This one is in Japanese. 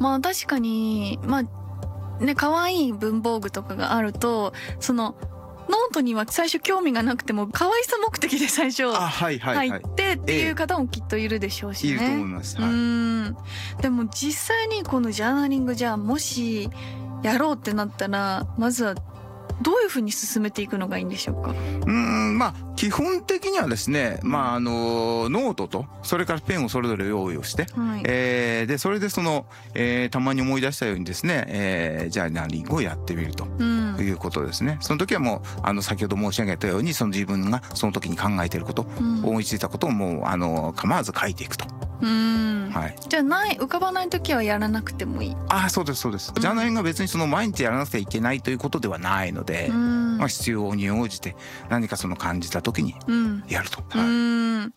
まあ確かにね、可愛い文房具とかがあるとそのノートには最初興味がなくても可愛さ目的で最初入ってっていう方もきっといるでしょうしね。 いると思います。 でも実際にこのジャーナリングじゃあもしやろうってなったらまずはどういうふうに進めていくのがいいんでしょうか。 基本的にはですね、ノートとそれからペンをそれぞれ用意をして、でそれでたまに思い出したようにですね、ジャーナリングをやってみるということですね。その時はもう先ほど申し上げたようにその自分がその時に考えていること、思いついたことをもう構わず書いていくと。 じゃあ浮かばない時はやらなくてもいい。 そうですそうです。ジャーナリングは別に毎日やらなくてはいけないということではないので、必要に応じて何か感じた時にやると。